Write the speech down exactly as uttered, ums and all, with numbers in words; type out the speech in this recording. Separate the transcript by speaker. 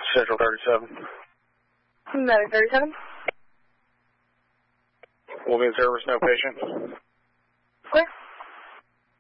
Speaker 1: Central thirty-seven.
Speaker 2: Medic thirty-seven.
Speaker 1: We'll be in service, no patient.
Speaker 2: Clear.